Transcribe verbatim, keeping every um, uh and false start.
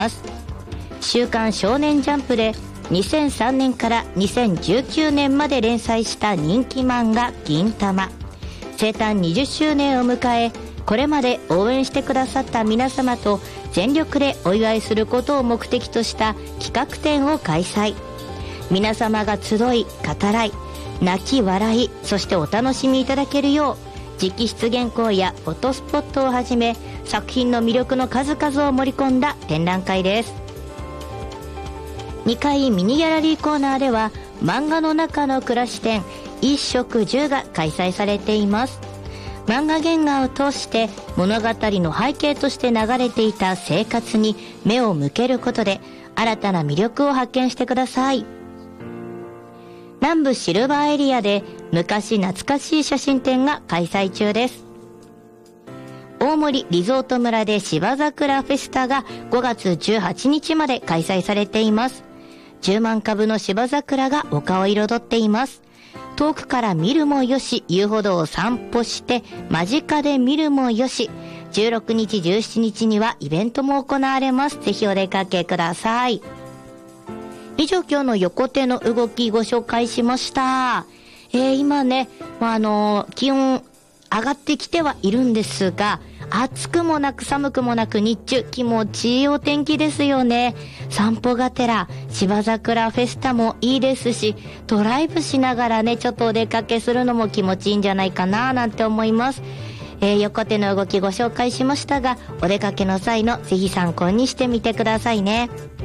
ます週刊少年ジャンプでにせんさんねんからにせんじゅうきゅうねんまで連載した人気漫画銀魂。生誕にじゅっしゅうねんを迎え、これまで応援してくださった皆様と全力でお祝いすることを目的とした企画展を開催。皆様が集い、語らい、泣き笑い、そしてお楽しみいただけるよう、直筆原稿やフォトスポットをはじめ作品の魅力の数々を盛り込んだ展覧会です。にかいミニギャラリーコーナーでは漫画の中の暮らし展一食十が開催されています。漫画原画を通して物語の背景として流れていた生活に目を向けることで新たな魅力を発見してください。南部シルバーエリアで昔懐かしい写真展が開催中です。大森リゾート村で芝桜フェスタがごがつじゅうはちにちまで開催されています。じゅうまんかぶの芝桜が丘を彩っています。遠くから見るもよし、遊歩道を散歩して間近で見るもよし、じゅうろくにちじゅうしちにちにはイベントも行われます。ぜひお出かけください。以上、今日の横手の動きご紹介しました。えー、今ね、まあ、あのー、気温上がってきてはいるんですが、暑くもなく寒くもなく日中気持ちいいお天気ですよね。散歩がてら芝桜フェスタもいいですし、ドライブしながらねちょっとお出かけするのも気持ちいいんじゃないかななんて思います。えー、横手の動きご紹介しましたが、お出かけの際のぜひ参考にしてみてくださいね。